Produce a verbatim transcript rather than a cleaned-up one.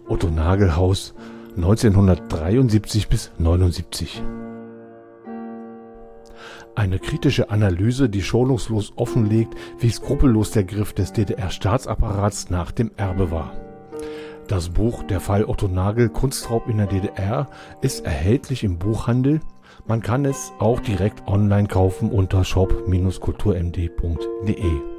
Otto Nagelhaus neunzehnhundertdreiundsiebzig bis neunundsiebzig. Eine kritische Analyse, die schonungslos offenlegt, wie skrupellos der Griff des D D R-Staatsapparats nach dem Erbe war. Das Buch Der Fall Otto Nagel, Kunstraub in der D D R ist erhältlich im Buchhandel. Man kann es auch direkt online kaufen unter shop Bindestrich kulturmd Punkt de.